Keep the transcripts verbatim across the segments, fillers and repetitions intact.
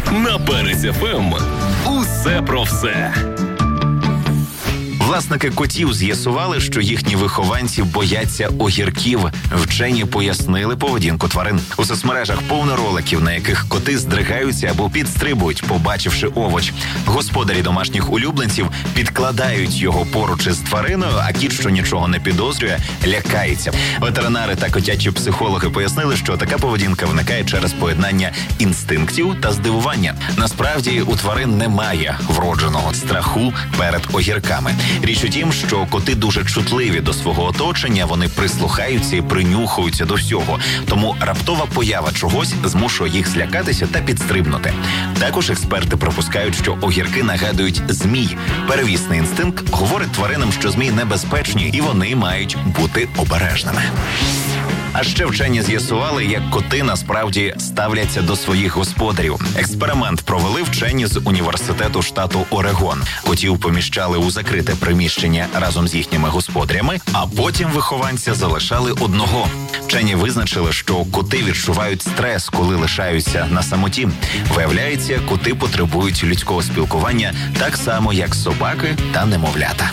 На Перець еф ем усе про все. Власники котів з'ясували, що їхні вихованці бояться огірків. Вчені пояснили поведінку тварин. У соцмережах повно роликів, на яких коти здригаються або підстрибують, побачивши овоч. Господарі домашніх улюбленців підкладають його поруч із твариною, а кіт, що нічого не підозрює, лякається. Ветеринари та котячі психологи пояснили, що така поведінка виникає через поєднання інстинктів та здивування. Насправді, у тварин немає вродженого страху перед огірками. Річ у тім, що коти дуже чутливі до свого оточення, вони прислухаються і принюхуються до всього. Тому раптова поява чогось змушує їх злякатися та підстрибнути. Також експерти припускають, що огірки нагадують змій. Первісний інстинкт говорить тваринам, що змії небезпечні і вони мають бути обережними. А ще вчені з'ясували, як коти насправді ставляться до своїх господарів. Експеримент провели вчені з університету штату Орегон. Котів поміщали у закрите приміщення разом з їхніми господарями, а потім вихованця залишали одного. Вчені визначили, що коти відчувають стрес, коли лишаються на самоті. Виявляється, коти потребують людського спілкування так само, як собаки та немовлята.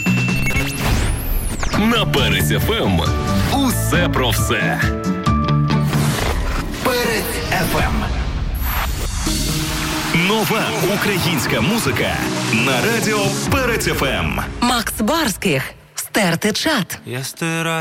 На Перець еф ем усе про все. Перець еф ем. Нова українська музика на радіо Перець еф ем. Макс Барських. Стерти чат. Я стираю